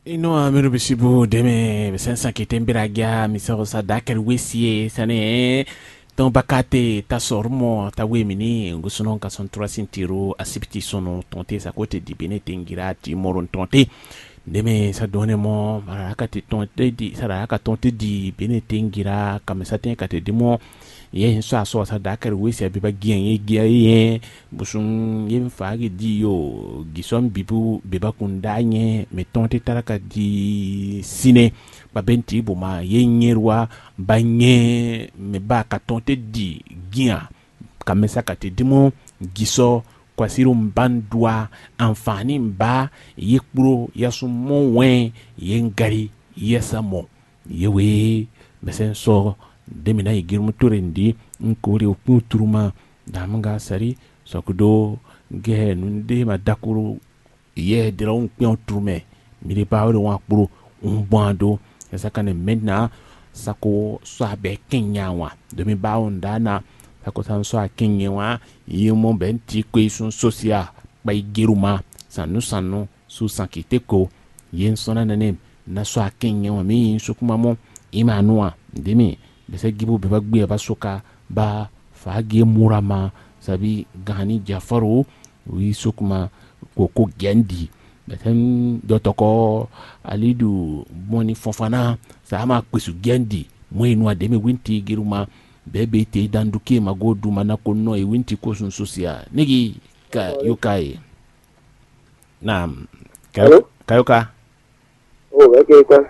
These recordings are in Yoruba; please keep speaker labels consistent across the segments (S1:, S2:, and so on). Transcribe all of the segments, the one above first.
S1: ino amiru bisibu deme sensa kitembira gya misago sa dakar wesie sane ton bakate ta sormo ta wemini ngusunon ka son 3 sintiro asibiti sono tonte sa kote di bene tengira ti moron tonte deme sa donne mo maraka ti tonte di saraka tonte di bene tengira kamesa ten kate dimo ye so aso sa dakar wesie biba gien ye gya ye busun ye fagi di yo gison bibu beba kundanye me tonte taraka di sine babenti buma ye nyerwa banye me ba ka tonte di gia kamesa kate dimo giso kwasiru mbandwa amfani mba ye kuro yasumo wen ye ngari yesamo yewe besen so demina yigirmu turendi nkore okuturuma damanga sari sokudo ge nunde madakuru ye dira un pion turume miri bawo wa kuro umbando esakane menna sako swabe kenyawa demi bawo ndana sako san so akenyewa yimo benti kwesun social bay giruma sanu su sankiteko yen sona nanem na so akenyewa mi sukuma mo imanua demi bese gibu beba gbe ba soka ba fage murama sabi gani jafaru wi sukuma koko gendi beten dotoko alidu moni fofana sama kwesu gendi moinwa deme winti giruma bebe te danduke magodu manako no e winti kosun sosia nigi ka yukai nam kayoka
S2: okay ka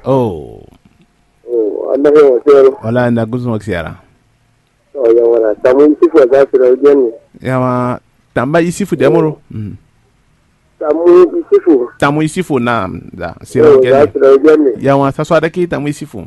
S2: Allah ya wasero
S1: wala na guzu maksiara
S2: ya wala tamu isifu za sirajeni
S1: yawa tamba isifu demoro tamu isifu na da sirajeni yawa saswa dake tamu isifu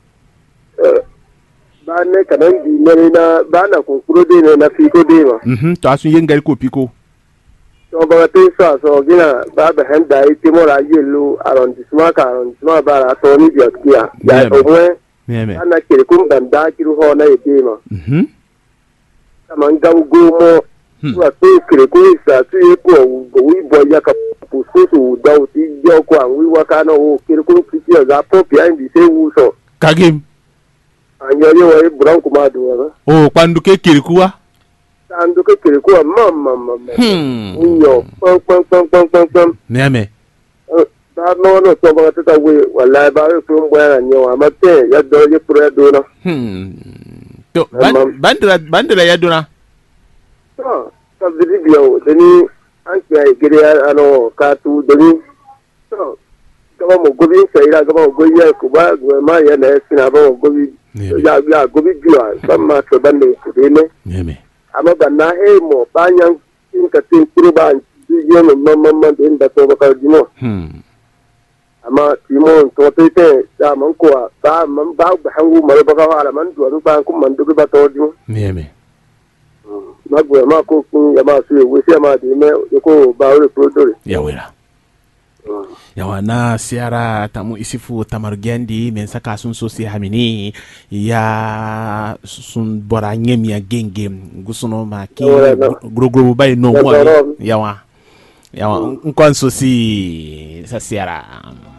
S2: ba ne kanan di ne na ba na kunkuro de ne na fiko de ma
S1: to asun yengal ko piko
S2: to ba te so gina ba ba handa ite mora yelo arrondissement ba ra to ni biakia ya to mwe ana kire kum banda kiru ho na ite ma amanga gomo wa to kire ko isa tu e ko wi boya ka pususu da uti jo ko an wi waka no o kire ko fiti za pop ya ndi se wuso
S1: kagim
S2: anyoye wa ibran kuma duwa
S1: o panduke kire kuwa
S2: anduke kire kuwa mama unyo pom
S1: neme
S2: da no to ba ta we wallahi ba we fun boya nyo amate ya do ye pro do na
S1: to bandira ya dona
S2: to ta video deni an kai gire ano ka tu deni to kama mo gobi sai ra kama mo gobi ya ku ba ma ya na sina ba mo gobi ya gobi biwa sama to bande ku dene
S1: neme
S2: ama banna he mo banyan in ka tin kurba ye no mamma den da to ba dimo ama timo to te da man ko ba man ba hangu mare ba ka ala man do ba ku man do ba to dimo
S1: neme
S2: magwe ma ko kun ya ma su we se ma de me ko ba ore produre
S1: yawera yawa na siara tamu isifu tamargendi men saka sun sosi hamini ya sun bora nyemi ya genge gusuno ma ki grogro bay no mo yawa nkwan sosi sa siara